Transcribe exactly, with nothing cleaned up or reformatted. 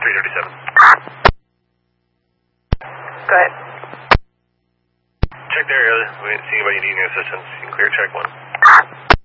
three thirty-seven. Go ahead. Check the area. We didn't see anybody needing assistance. You can clear check one.